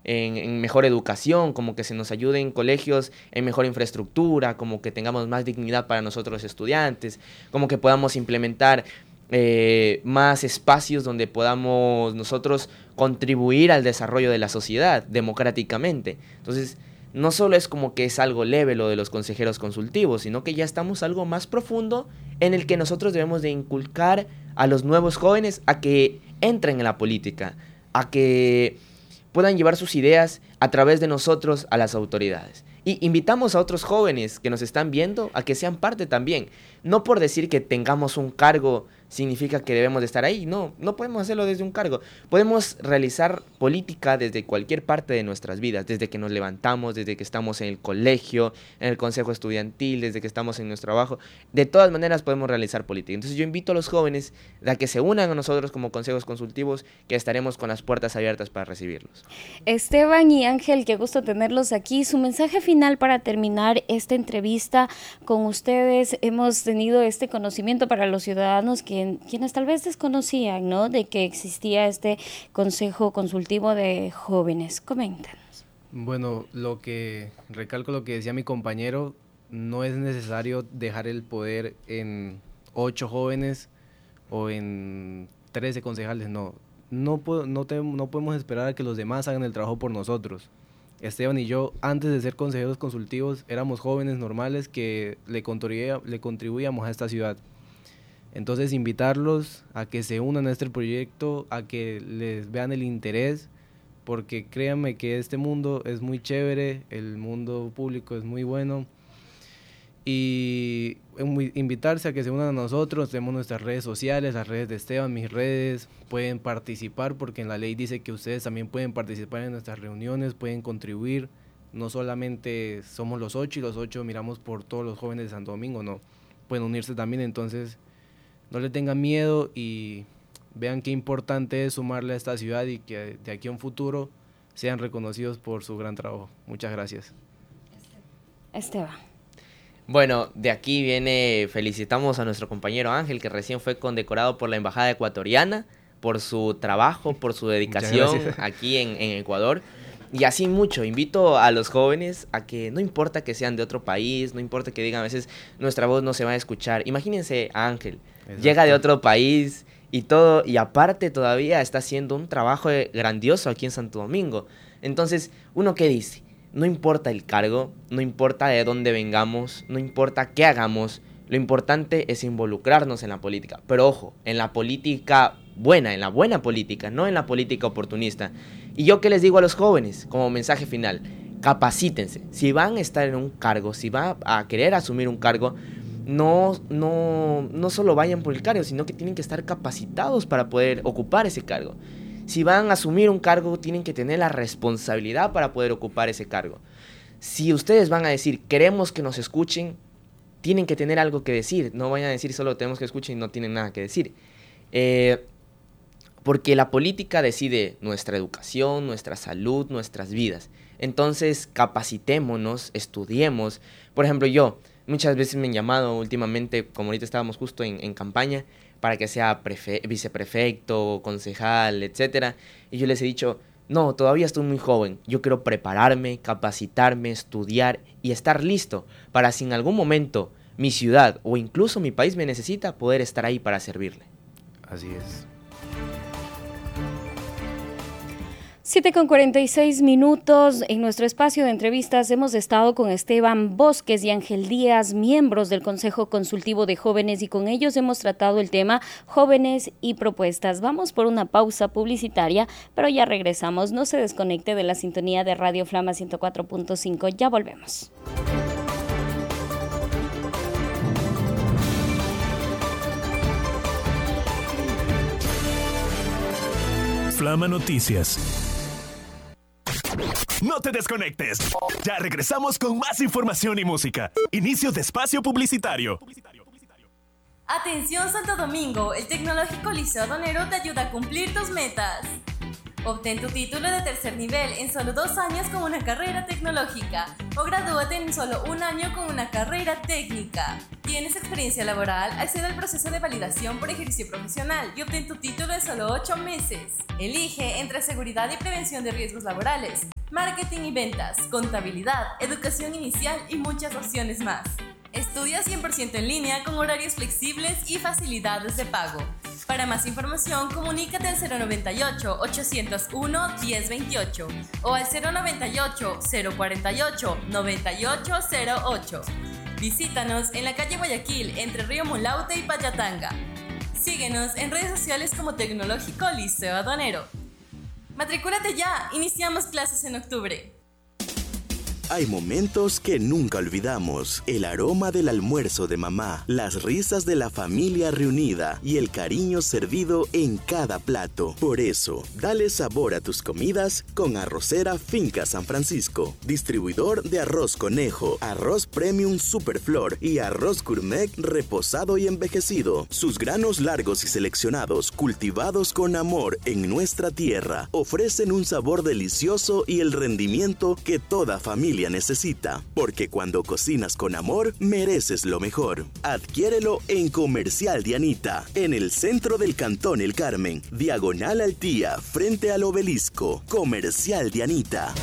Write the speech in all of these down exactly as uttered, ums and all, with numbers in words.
en, en mejor educación, como que se nos ayude en colegios en mejor infraestructura, como que tengamos más dignidad para nosotros los estudiantes, como que podamos implementar eh, más espacios donde podamos nosotros contribuir al desarrollo de la sociedad democráticamente. Entonces, no solo es como que es algo leve lo de los consejeros consultivos, sino que ya estamos algo más profundo en el que nosotros debemos de inculcar a los nuevos jóvenes a que entren en la política, a que puedan llevar sus ideas a través de nosotros a las autoridades. Y invitamos a otros jóvenes que nos están viendo a que sean parte también. No por decir que tengamos un cargo significa que debemos de estar ahí. No, no podemos hacerlo desde un cargo. Podemos realizar política desde cualquier parte de nuestras vidas. Desde que nos levantamos, desde que estamos en el colegio, en el consejo estudiantil, desde que estamos en nuestro trabajo. De todas maneras podemos realizar política. Entonces yo invito a los jóvenes a que se unan a nosotros como consejos consultivos, que estaremos con las puertas abiertas para recibirlos. Esteban y Ángel, qué gusto tenerlos aquí. Su mensaje final para terminar esta entrevista con ustedes. Hemos tenido este conocimiento para los ciudadanos que quienes tal vez desconocían, ¿no?, de que existía este Consejo Consultivo de Jóvenes. Coméntanos. Bueno, lo que recalco lo que decía mi compañero, no es necesario dejar el poder en ocho jóvenes o en trece concejales, no. No, no, te, no podemos esperar a que los demás hagan el trabajo por nosotros. Esteban y yo, antes de ser consejeros consultivos, éramos jóvenes normales que le, contribuía, le contribuíamos a esta ciudad. Entonces, invitarlos a que se unan a este proyecto, a que les vean el interés, porque créanme que este mundo es muy chévere, el mundo público es muy bueno, y invitarse a que se unan a nosotros. Tenemos nuestras redes sociales, las redes de Esteban, mis redes, pueden participar porque en la ley dice que ustedes también pueden participar en nuestras reuniones, pueden contribuir, no solamente somos los ocho y los ocho miramos por todos los jóvenes de Santo Domingo, no, pueden unirse también. Entonces no le tengan miedo y vean qué importante es sumarle a esta ciudad y que de aquí a un futuro sean reconocidos por su gran trabajo. Muchas gracias. Esteban. Bueno, de aquí viene, felicitamos a nuestro compañero Ángel, que recién fue condecorado por la Embajada Ecuatoriana, por su trabajo, por su dedicación aquí en, en Ecuador. Y así mucho, invito a los jóvenes a que no importa que sean de otro país, no importa que digan a veces nuestra voz no se va a escuchar. Imagínense a Ángel, exacto, llega de otro país y todo, y aparte todavía está haciendo un trabajo grandioso aquí en Santo Domingo. Entonces, ¿uno qué dice? No importa el cargo, no importa de dónde vengamos, no importa qué hagamos, lo importante es involucrarnos en la política. Pero ojo, en la política buena, en la buena política, no en la política oportunista. Y yo qué les digo a los jóvenes como mensaje final, capacítense. Si van a estar en un cargo, si van a querer asumir un cargo, no, no, no solo vayan por el cargo, sino que tienen que estar capacitados para poder ocupar ese cargo. Si van a asumir un cargo, tienen que tener la responsabilidad para poder ocupar ese cargo. Si ustedes van a decir, queremos que nos escuchen, tienen que tener algo que decir. No vayan a decir solo tenemos que escuchar y no tienen nada que decir. Eh, porque la política decide nuestra educación, nuestra salud, nuestras vidas. Entonces, capacitémonos, estudiemos. Por ejemplo, yo, muchas veces me han llamado últimamente, como ahorita estábamos justo en, en campaña, para que sea prefe- viceprefecto, concejal, etcétera. Y yo les he dicho, no, todavía estoy muy joven. Yo quiero prepararme, capacitarme, estudiar y estar listo para si en algún momento mi ciudad o incluso mi país me necesita, poder estar ahí para servirle. Así es. siete con cuarenta y seis minutos. En nuestro espacio de entrevistas hemos estado con Esteban Bosques y Ángel Díaz, miembros del Consejo Consultivo de Jóvenes, y con ellos hemos tratado el tema jóvenes y propuestas. Vamos por una pausa publicitaria, pero ya regresamos. No se desconecte de la sintonía de Radio Flama ciento cuatro punto cinco. Ya volvemos. Flama Noticias. No te desconectes. Ya regresamos con más información y música. Inicio de espacio publicitario. Atención Santo Domingo, el Tecnológico Liceo Aduanero te ayuda a cumplir tus metas. Obtén tu título de tercer nivel en solo dos años con una carrera tecnológica o gradúate en solo un año con una carrera técnica. ¿Tienes experiencia laboral? Accede al proceso de validación por ejercicio profesional y obtén tu título en solo ocho meses. Elige entre seguridad y prevención de riesgos laborales, marketing y ventas, contabilidad, educación inicial y muchas opciones más. Estudia cien por ciento en línea con horarios flexibles y facilidades de pago. Para más información, comunícate al cero noventa y ocho, ochocientos uno, diez veintiocho o al cero noventa y ocho, cero cuarenta y ocho, noventa y ocho cero ocho. Visítanos en la calle Guayaquil, entre Río Mulaute y Payatanga. Síguenos en redes sociales como Tecnológico Liceo Aduanero. ¡Matricúlate ya! Iniciamos clases en octubre. Hay momentos que nunca olvidamos. El aroma del almuerzo de mamá, las risas de la familia reunida y el cariño servido en cada plato. Por eso, dale sabor a tus comidas con Arrocera Finca San Francisco. Distribuidor de arroz conejo, arroz premium superflor y arroz gourmet reposado y envejecido. Sus granos largos y seleccionados, cultivados con amor en nuestra tierra, ofrecen un sabor delicioso y el rendimiento que toda familia necesita, porque cuando cocinas con amor, mereces lo mejor. Adquiérelo en Comercial Dianita, en el centro del Cantón El Carmen, diagonal al Tía, frente al Obelisco. Comercial Dianita.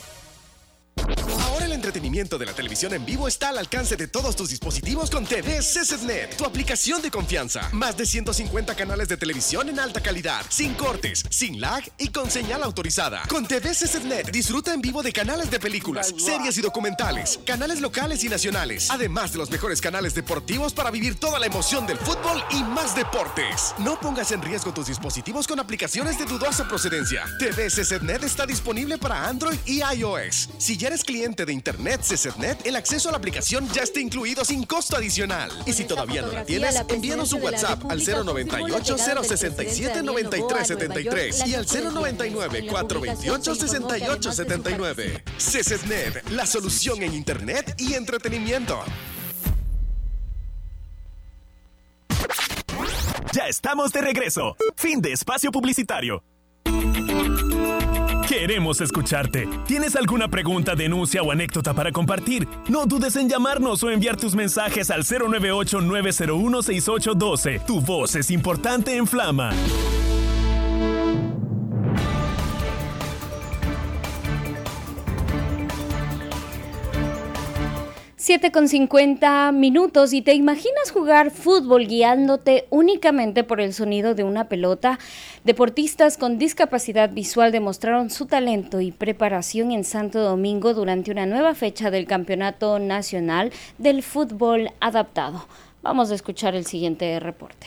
Ahora el entretenimiento de la televisión en vivo está al alcance de todos tus dispositivos con T V C Z N E T, tu aplicación de confianza. Más de ciento cincuenta canales de televisión en alta calidad, sin cortes, sin lag y con señal autorizada. Con T V C Z N E T disfruta en vivo de canales de películas, series y documentales, canales locales y nacionales, además de los mejores canales deportivos para vivir toda la emoción del fútbol y más deportes. No pongas en riesgo tus dispositivos con aplicaciones de dudosa procedencia. T V C Z N E T está disponible para Android y iOS. Si ya eres cliente de Internet C Z N E T, el acceso a la aplicación ya está incluido sin costo adicional. Y si todavía no la tienes, envíanos un WhatsApp al cero noventa y ocho, cero sesenta y siete, noventa y tres setenta y tres y al cero noventa y nueve, cuatrocientos veintiocho, sesenta y ocho setenta y nueve. C Z N E T, la solución en Internet y entretenimiento. Ya estamos de regreso. Fin de espacio publicitario. Queremos escucharte. ¿Tienes alguna pregunta, denuncia o anécdota para compartir? No dudes en llamarnos o enviar tus mensajes al cero noventa y ocho, nueve cero uno, seis ocho uno dos. Tu voz es importante en Flama. siete con cincuenta minutos. ¿Y te imaginas jugar fútbol guiándote únicamente por el sonido de una pelota? Deportistas con discapacidad visual demostraron su talento y preparación en Santo Domingo durante una nueva fecha del Campeonato Nacional del Fútbol Adaptado. Vamos a escuchar el siguiente reporte.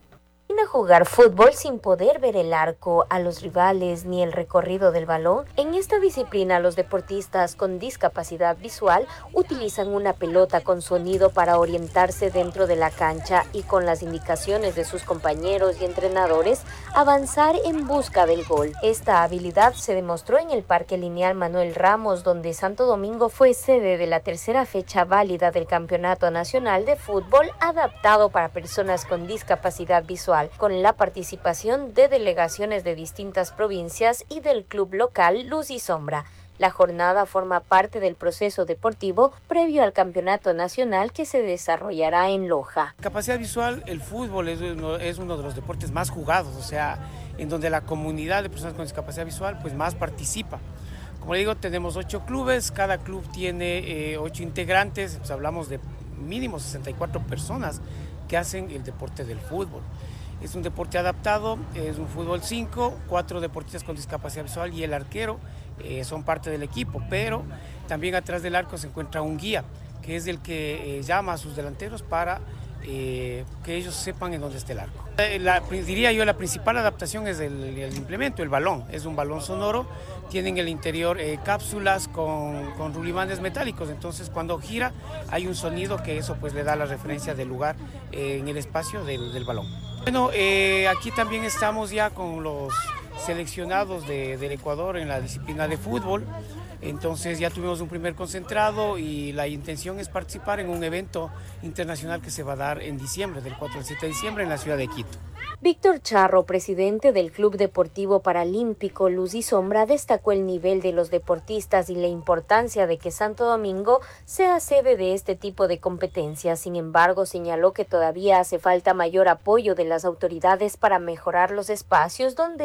Jugar fútbol sin poder ver el arco, a los rivales ni el recorrido del balón. En esta disciplina, los deportistas con discapacidad visual utilizan una pelota con sonido para orientarse dentro de la cancha y, con las indicaciones de sus compañeros y entrenadores, avanzar en busca del gol. Esta habilidad se demostró en el Parque Lineal Manuel Ramos, donde Santo Domingo fue sede de la tercera fecha válida del Campeonato Nacional de Fútbol Adaptado para Personas con Discapacidad Visual, con la participación de delegaciones de distintas provincias y del club local Luz y Sombra. La jornada forma parte del proceso deportivo previo al Campeonato Nacional que se desarrollará en Loja. Capacidad visual, el fútbol es uno, es uno de los deportes más jugados, o sea, en donde la comunidad de personas con discapacidad visual pues más participa. Como le digo, tenemos ocho clubes, cada club tiene eh, ocho integrantes, pues hablamos de mínimo sesenta y cuatro personas que hacen el deporte del fútbol. Es un deporte adaptado, es un fútbol cinco, cuatro deportistas con discapacidad visual y el arquero eh, son parte del equipo, pero también atrás del arco se encuentra un guía, que es el que eh, llama a sus delanteros para eh, que ellos sepan en dónde está el arco. Eh, la, diría yo, la principal adaptación es el, el implemento, el balón. Es un balón sonoro, tienen en el interior eh, cápsulas con, con rulimanes metálicos, entonces cuando gira hay un sonido que eso pues le da la referencia del lugar eh, en el espacio del, del balón. Bueno, eh, aquí también estamos ya con los seleccionados de, del Ecuador en la disciplina de fútbol. Entonces ya tuvimos un primer concentrado y la intención es participar en un evento internacional que se va a dar en diciembre, del cuatro al siete de diciembre en la ciudad de Quito. Víctor Charro, presidente del Club Deportivo Paralímpico Luz y Sombra, destacó el nivel de los deportistas y la importancia de que Santo Domingo sea sede de este tipo de competencias. Sin embargo, señaló que todavía hace falta mayor apoyo de las autoridades para mejorar los espacios donde entrenan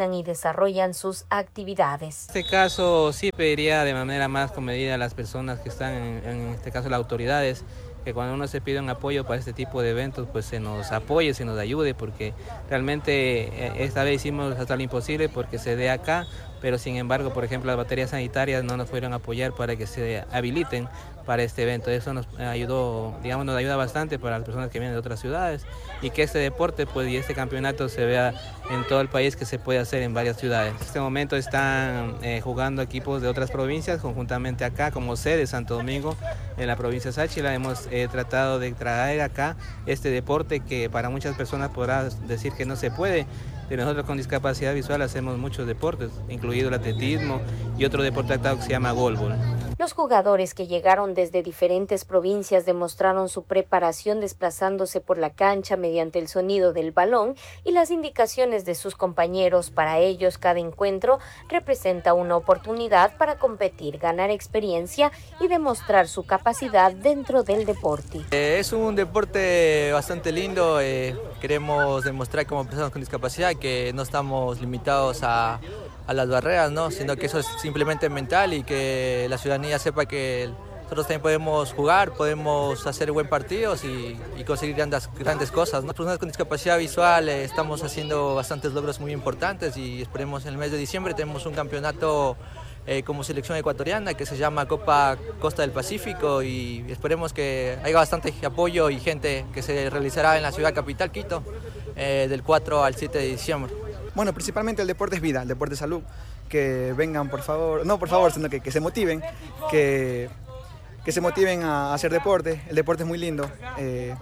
coordinan y desarrollan sus actividades. En este caso sí pediría de manera más comedida a las personas que están, en, en este caso las autoridades, que cuando uno se pide un apoyo para este tipo de eventos, pues se nos apoye, se nos ayude, porque realmente esta vez hicimos hasta lo imposible porque se dé acá, pero sin embargo, por ejemplo, las baterías sanitarias no nos pudieron apoyar para que se habiliten para este evento. Eso nos ayudó, digamos, nos ayuda bastante para las personas que vienen de otras ciudades y que este deporte, pues, y este campeonato se vea en todo el país, que se puede hacer en varias ciudades. En este momento están eh, jugando equipos de otras provincias conjuntamente acá, como sede Santo Domingo, en la provincia de Sáchila. Hemos eh, tratado de traer acá este deporte que para muchas personas podrá decir que no se puede, pero nosotros con discapacidad visual hacemos muchos deportes, incluido el atletismo y otro deporte adaptado que se llama golbol. Los jugadores que llegaron desde diferentes provincias demostraron su preparación desplazándose por la cancha mediante el sonido del balón y las indicaciones de sus compañeros. Para ellos, cada encuentro representa una oportunidad para competir, ganar experiencia y demostrar su capacidad dentro del deporte. Eh, es un deporte bastante lindo. Eh, queremos demostrar como personas con discapacidad que no estamos limitados a a las barreras, ¿no? Sino que eso es simplemente mental y que la ciudadanía sepa que nosotros también podemos jugar, podemos hacer buen partidos y, y conseguir grandes, grandes cosas, ¿no? Las personas con discapacidad visual eh, estamos haciendo bastantes logros muy importantes y esperemos en el mes de diciembre tenemos un campeonato eh, como selección ecuatoriana que se llama Copa Costa del Pacífico y esperemos que haya bastante apoyo y gente que se realizará en la ciudad capital, Quito, eh, del cuatro al siete de diciembre. Bueno, principalmente el deporte es vida, el deporte es salud, que vengan por favor, no por favor, sino que, que se motiven, que, que se motiven a hacer deporte. El deporte es muy lindo, eh,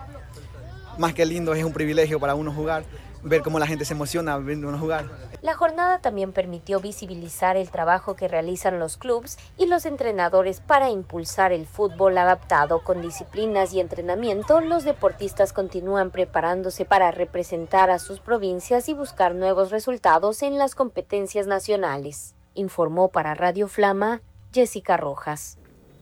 más que lindo es un privilegio para uno jugar, ver cómo la gente se emociona viendo uno jugar. La jornada también permitió visibilizar el trabajo que realizan los clubes y los entrenadores para impulsar el fútbol adaptado. Con disciplinas y entrenamiento, los deportistas continúan preparándose para representar a sus provincias y buscar nuevos resultados en las competencias nacionales. Informó para Radio Flama, Jessica Rojas.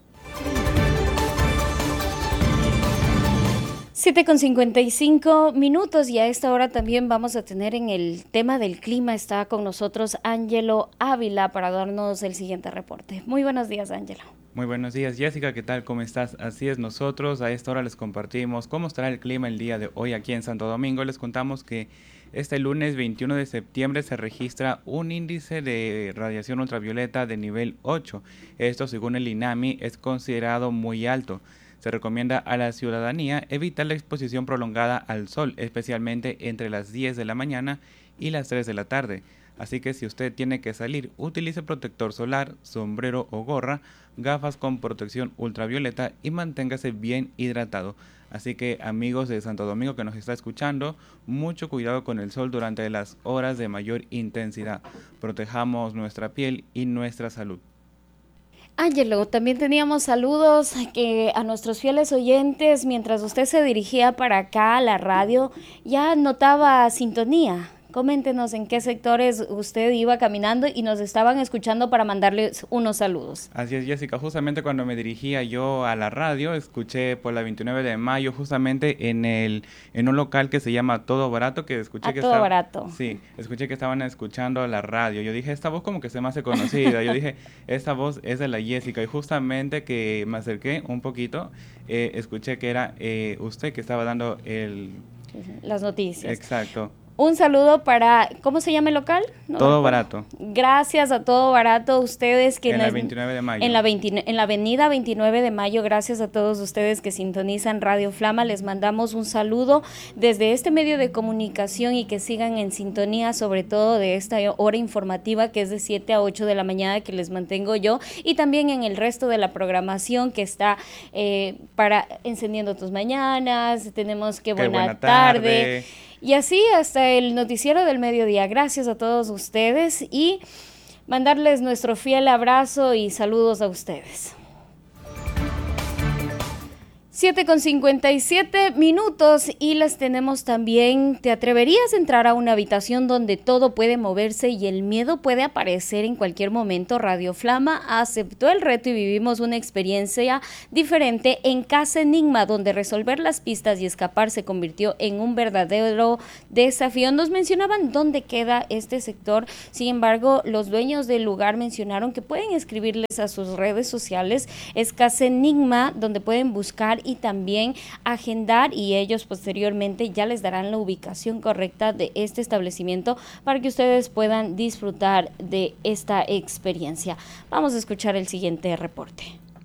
siete con cincuenta y cinco minutos y a esta hora también vamos a tener en el tema del clima, está con nosotros Ángelo Ávila para darnos el siguiente reporte. Muy buenos días, Ángelo. Muy buenos días, Jessica, ¿qué tal? ¿Cómo estás? Así es, nosotros a esta hora les compartimos cómo estará el clima el día de hoy aquí en Santo Domingo. Les contamos que este lunes veintiuno de septiembre se registra un índice de radiación ultravioleta de nivel ocho. Esto, según el INAMI, es considerado muy alto. Se recomienda a la ciudadanía evitar la exposición prolongada al sol, especialmente entre las diez de la mañana y las tres de la tarde. Así que si usted tiene que salir, utilice protector solar, sombrero o gorra, gafas con protección ultravioleta y manténgase bien hidratado. Así que, amigos de Santo Domingo que nos está escuchando, mucho cuidado con el sol durante las horas de mayor intensidad. Protejamos nuestra piel y nuestra salud. Ángelo, también teníamos saludos que a nuestros fieles oyentes, mientras usted se dirigía para acá a la radio, ya notaba sintonía. Coméntenos en qué sectores usted iba caminando y nos estaban escuchando para mandarles unos saludos. Así es, Jessica, justamente cuando me dirigía yo a la radio, escuché por la veintinueve de mayo, justamente en el en un local que se llama Todo Barato, que escuché a que Todo estaba, Barato. Sí, escuché que estaban escuchando la radio. Yo dije, esta voz como que se me hace conocida. Yo dije, esta voz es de la Jessica. Y justamente que me acerqué un poquito, eh, escuché que era eh, usted que estaba dando el... las noticias. Exacto. Un saludo para, ¿cómo se llama el local? No, Todo Barato. Gracias a Todo Barato, ustedes que... En la veintinueve de mayo. En la, veinte, en la avenida veintinueve de mayo, gracias a todos ustedes que sintonizan Radio Flama, les mandamos un saludo desde este medio de comunicación y que sigan en sintonía, sobre todo de esta hora informativa que es de siete a ocho de la mañana que les mantengo yo, y también en el resto de la programación que está eh, para Encendiendo Tus Mañanas, tenemos que buena, buena tarde, tarde. Y así hasta el noticiero del mediodía. Gracias a todos ustedes y mandarles nuestro fiel abrazo y saludos a ustedes. siete con cincuenta y siete minutos y las tenemos también. ¿Te atreverías a entrar a una habitación donde todo puede moverse y el miedo puede aparecer en cualquier momento? Radio Flama aceptó el reto y vivimos una experiencia diferente en Casa Enigma, donde resolver las pistas y escapar se convirtió en un verdadero desafío. Nos mencionaban dónde queda este sector. Sin embargo, los dueños del lugar mencionaron que pueden escribirles a sus redes sociales. Es Casa Enigma, donde pueden buscar y también agendar, y ellos posteriormente ya les darán la ubicación correcta de este establecimiento para que ustedes puedan disfrutar de esta experiencia. Vamos a escuchar el siguiente reporte.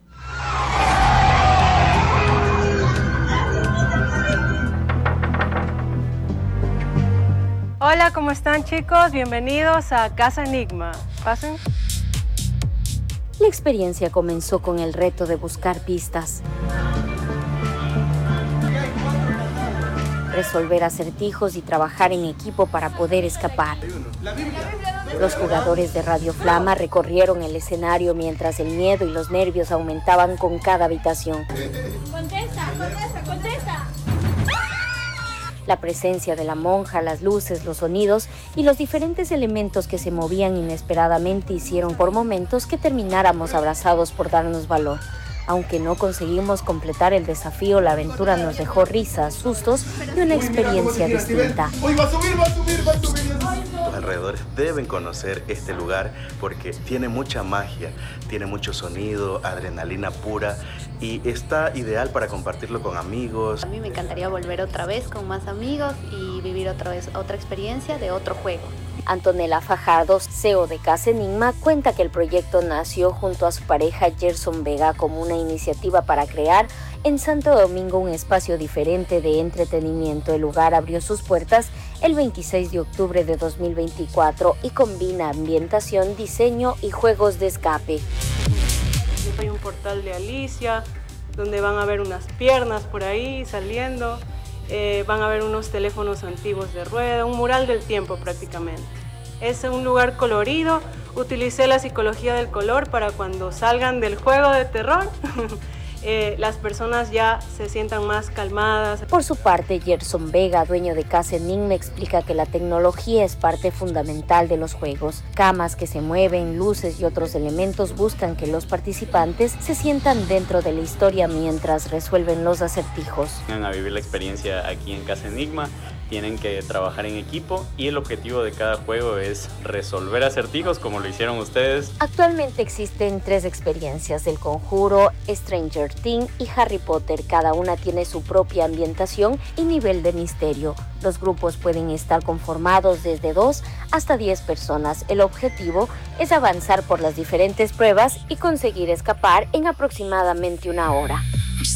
Hola, ¿cómo están, chicos? Bienvenidos a Casa Enigma. Pasen. La experiencia comenzó con el reto de buscar pistas, resolver acertijos y trabajar en equipo para poder escapar. Los jugadores de Radio Flama recorrieron el escenario mientras el miedo y los nervios aumentaban con cada habitación. Contesta, contesta, contesta. La presencia de la monja, las luces, los sonidos y los diferentes elementos que se movían inesperadamente hicieron por momentos que termináramos abrazados por darnos valor. Aunque no conseguimos completar el desafío, la aventura nos dejó risas, sustos y una experiencia distinta. Hoy va a subir, va a subir, va a subir. Los alrededores deben conocer este lugar porque tiene mucha magia, tiene mucho sonido, adrenalina pura y está ideal para compartirlo con amigos. A mí me encantaría volver otra vez con más amigos y vivir otra vez otra experiencia de otro juego. Antonella Fajardo, C E O de Casa Enigma, cuenta que el proyecto nació junto a su pareja Gerson Vega como una iniciativa para crear en Santo Domingo un espacio diferente de entretenimiento. El lugar abrió sus puertas el veintiséis de octubre de dos mil veinticuatro y combina ambientación, diseño y juegos de escape. Hay un portal de Alicia, donde van a ver unas piernas por ahí saliendo. Eh, van a ver unos teléfonos antiguos de rueda, un mural del tiempo prácticamente. Es un lugar colorido, utilicé la psicología del color para cuando salgan del juego de terror, eh, las personas ya se sientan más calmadas. Por su parte, Gerson Vega, dueño de Casa Enigma, explica que la tecnología es parte fundamental de los juegos. Camas que se mueven, luces y otros elementos buscan que los participantes se sientan dentro de la historia mientras resuelven los acertijos. Van a vivir la experiencia aquí en Casa Enigma, tienen que trabajar en equipo y el objetivo de cada juego es resolver acertijos como lo hicieron ustedes. Actualmente existen tres experiencias: El Conjuro, Stranger Things y Harry Potter. Cada una tiene su propia ambientación y nivel de misterio. Los grupos pueden estar conformados desde dos hasta diez personas. El objetivo es avanzar por las diferentes pruebas y conseguir escapar en aproximadamente una hora.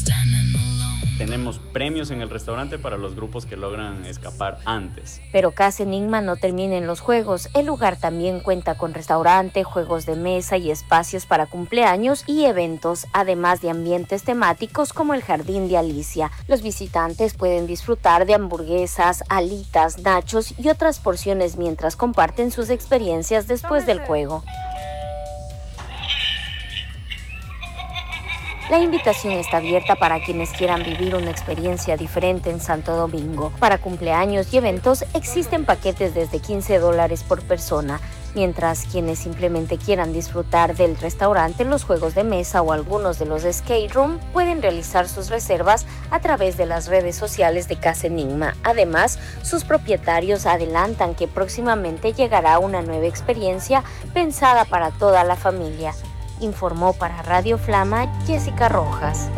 Tenemos premios en el restaurante para los grupos que logran escapar antes. Pero Casa Enigma no termina en los juegos. El lugar también cuenta con restaurante, juegos de mesa y espacios para cumpleaños y eventos, además de ambientes temáticos como el Jardín de Alicia. Los visitantes pueden disfrutar de hamburguesas, alitas, nachos y otras porciones mientras comparten sus experiencias después del juego. La invitación está abierta para quienes quieran vivir una experiencia diferente en Santo Domingo. Para cumpleaños y eventos existen paquetes desde quince dólares por persona, mientras quienes simplemente quieran disfrutar del restaurante, los juegos de mesa o algunos de los skate room pueden realizar sus reservas a través de las redes sociales de Casa Enigma. Además, sus propietarios adelantan que próximamente llegará una nueva experiencia pensada para toda la familia. Informó para Radio Flama Jessica Rojas.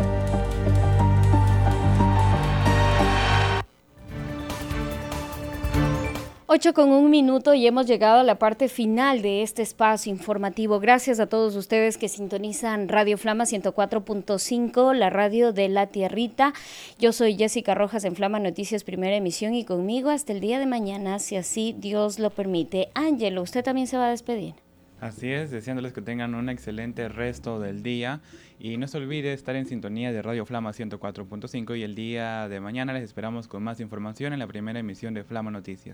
Ocho con un minuto y hemos llegado a la parte final de este espacio informativo. Gracias a todos ustedes que sintonizan Radio Flama ciento cuatro punto cinco, la radio de la tierrita. Yo soy Jessica Rojas en Flama Noticias, primera emisión, y conmigo hasta el día de mañana, si así Dios lo permite. Ángelo, usted también se va a despedir. Así es, deseándoles que tengan un excelente resto del día y no se olvide estar en sintonía de Radio Flama ciento cuatro punto cinco y el día de mañana les esperamos con más información en la primera emisión de Flama Noticias.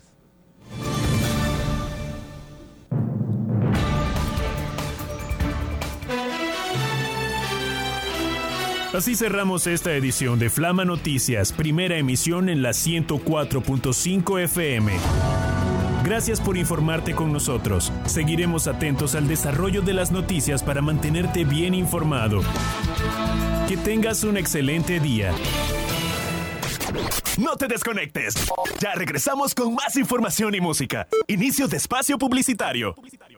Así cerramos esta edición de Flama Noticias, primera emisión en la ciento cuatro punto cinco F M. Gracias por informarte con nosotros. Seguiremos atentos al desarrollo de las noticias para mantenerte bien informado. Que tengas un excelente día. No te desconectes. Ya regresamos con más información y música. Inicio de espacio publicitario.